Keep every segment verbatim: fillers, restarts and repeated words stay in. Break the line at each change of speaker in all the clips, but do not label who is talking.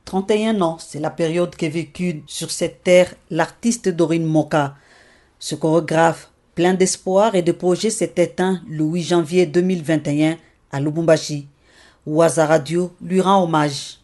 trente et un ans, c'est la période qu'est vécue sur cette terre l'artiste Dorine Moka. Ce chorégraphe, plein d'espoir et de projets, s'est éteint le huit janvier deux mille vingt et un à Lubumbashi. Waza Radio lui rend hommage.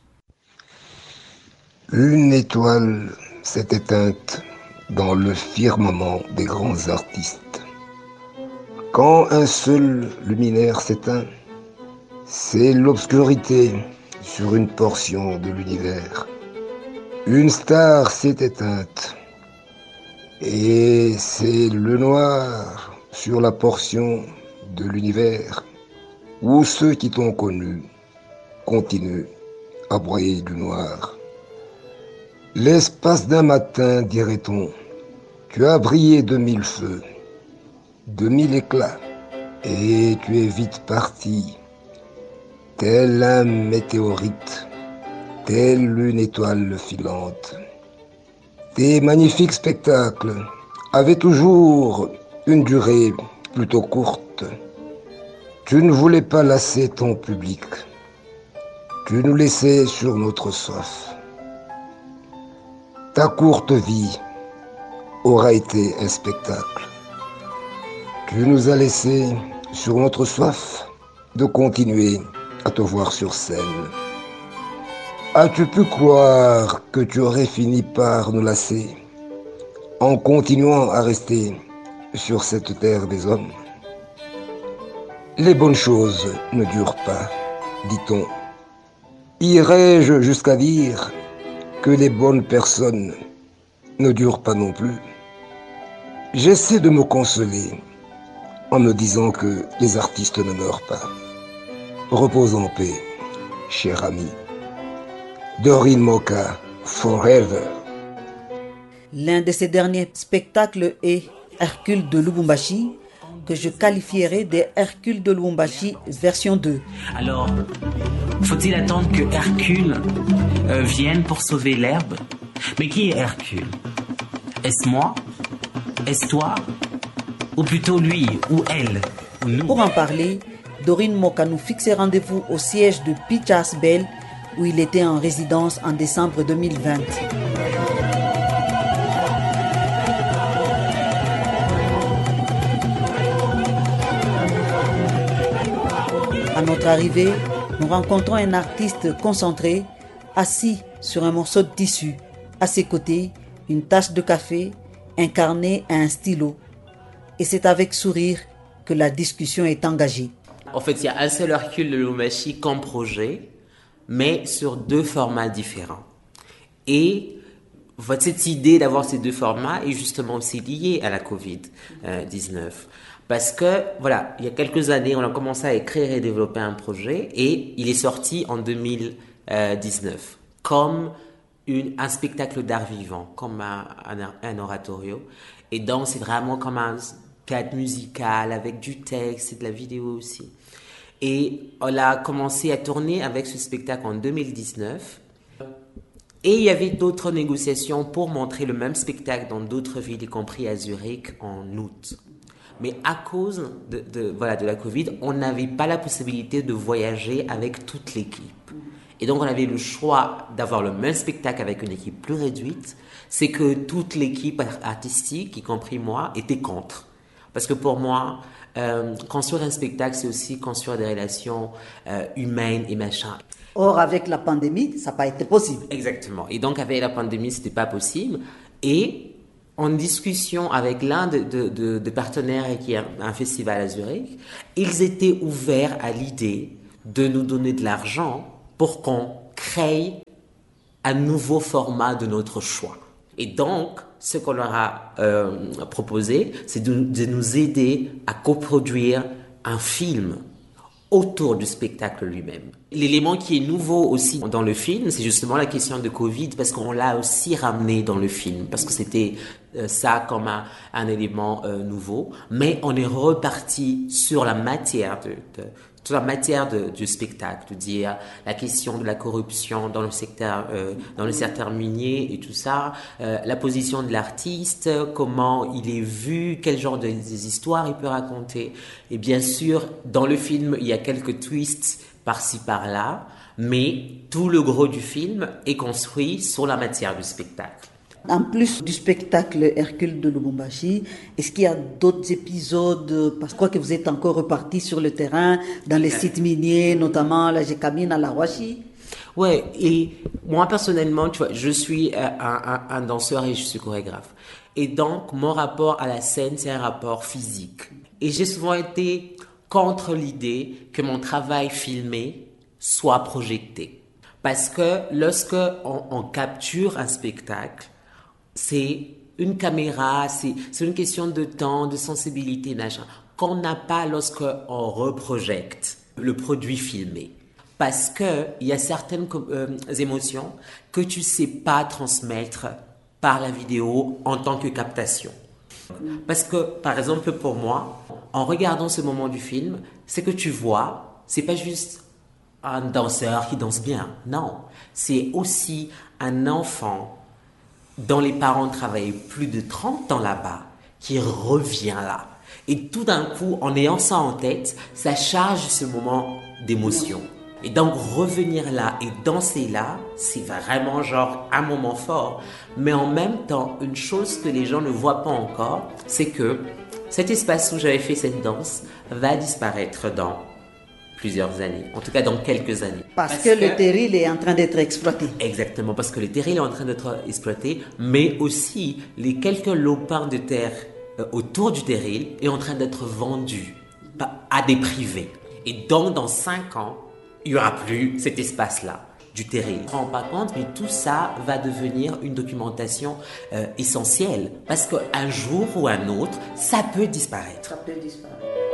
Une étoile s'est éteinte dans le firmament des grands artistes. Quand un seul luminaire s'éteint, c'est l'obscurité sur une portion de l'univers. Une star s'est éteinte et c'est le noir sur la portion de l'univers où ceux qui t'ont connu continuent à broyer du noir. L'espace d'un matin, dirait-on, tu as brillé de mille feux, de mille éclats, et tu es vite parti, tel un météorite, telle une étoile filante. Tes magnifiques spectacles avaient toujours une durée plutôt courte. Tu ne voulais pas lasser ton public. Tu nous laissais sur notre soif. Ta courte vie aura été un spectacle. Tu nous as laissé sur notre soif de continuer à te voir sur scène. As-tu pu croire que tu aurais fini par nous lasser en continuant à rester sur cette terre des hommes? Les bonnes choses ne durent pas, dit-on. Irais-je jusqu'à dire que les bonnes personnes ne durent pas non plus? J'essaie de me consoler en me disant que les artistes ne meurent pas. Repose en paix, cher ami. Dorine Moka, forever.
L'un de ses derniers spectacles est Hercule de Lubumbashi, que je qualifierais des Hercule de Lubumbashi version deux.
Alors, faut-il attendre que Hercule euh, vienne pour sauver l'herbe? Mais qui est Hercule? Est-ce moi? Est-ce toi? Ou plutôt lui, ou elle, ou nous?
Pour en parler, Dorine Moka nous fixe rendez-vous au siège de Pitchas Bell, où il était en résidence en décembre deux mille vingt. À notre arrivée, nous rencontrons un artiste concentré, assis sur un morceau de tissu. À ses côtés, une tasse de café, un carnet et un stylo. Et c'est avec sourire que la discussion est engagée.
En fait, il y a un seul Hercule de Lubumbashi comme projet, mais sur deux formats différents. Et cette idée d'avoir ces deux formats est justement aussi liée à la covid dix-neuf. Parce que, voilà, il y a quelques années, on a commencé à écrire et développer un projet et il est sorti en deux mille dix-neuf comme une, un spectacle d'art vivant, comme un, un, un oratorio. Et donc, c'est vraiment comme un théâtre musical avec du texte et de la vidéo aussi. Et on a commencé à tourner avec ce spectacle en deux mille dix-neuf. Et il y avait d'autres négociations pour montrer le même spectacle dans d'autres villes, y compris à Zurich, en août. Mais à cause de, de, voilà, de la Covid, on n'avait pas la possibilité de voyager avec toute l'équipe. Et donc, on avait le choix d'avoir le même spectacle avec une équipe plus réduite. C'est que toute l'équipe artistique, y compris moi, était contre. Parce que pour moi, euh, construire un spectacle, c'est aussi construire des relations euh, humaines et machin.
Or, avec la pandémie, ça n'a pas été possible.
Exactement. Et donc, avec la pandémie, ce n'était pas possible. Et en discussion avec l'un de, de, de, de partenaires qui a un festival à Zurich, ils étaient ouverts à l'idée de nous donner de l'argent pour qu'on crée un nouveau format de notre choix. Et donc, ce qu'on leur a euh, proposé, c'est de, de nous aider à coproduire un film autour du spectacle lui-même. L'élément qui est nouveau aussi dans le film, c'est justement la question de Covid, parce qu'on l'a aussi ramené dans le film, parce que c'était euh, ça comme un, un élément euh, nouveau, mais on est reparti sur la matière de, de toute la matière de, du spectacle, de dire la question de la corruption dans le secteur, euh, dans le secteur minier et tout ça, euh, la position de l'artiste, comment il est vu, quel genre de des histoires il peut raconter. Et bien sûr, dans le film, il y a quelques twists par-ci par-là, Mais tout le gros du film est construit sur la matière du spectacle.
En plus du spectacle Hercule de Lubumbashi, est-ce qu'il y a d'autres épisodes? Parce que je crois que vous êtes encore reparti sur le terrain, dans les sites miniers, notamment la Gécamine à la Roachi.
Ouais, et moi personnellement, tu vois, je suis un, un, un danseur et je suis chorégraphe. Et donc, mon rapport à la scène, c'est un rapport physique. Et j'ai souvent été contre l'idée que mon travail filmé soit projeté. Parce que lorsque on, on capture un spectacle, c'est une caméra, c'est, c'est une question de temps, de sensibilité, machin, qu'on n'a pas lorsqu'on reprojecte le produit filmé. Parce qu'il y a certaines euh, émotions que tu ne sais pas transmettre par la vidéo en tant que captation. Parce que, par exemple, pour moi, en regardant ce moment du film, ce que tu vois, c'est pas juste un danseur qui danse bien. Non, c'est aussi un enfant dont les parents travaillaient plus de trente ans là-bas, qui revient là. Et tout d'un coup, en ayant ça en tête, ça charge ce moment d'émotion. Et donc, revenir là et danser là, c'est vraiment genre un moment fort. Mais en même temps, une chose que les gens ne voient pas encore, c'est que cet espace où j'avais fait cette danse va disparaître dans plusieurs années, en tout cas dans quelques années.
Parce, parce que, que le terril est en train d'être exploité.
Exactement, parce que le terril est en train d'être exploité, mais aussi les quelques lopins de terre euh, autour du terril est en train d'être vendus à des privés. Et donc dans cinq ans, il n'y aura plus cet espace-là du terril. On ne se rend pas compte, mais tout ça va devenir une documentation euh, essentielle, parce qu'un jour ou un autre, ça peut disparaître.
Ça peut disparaître.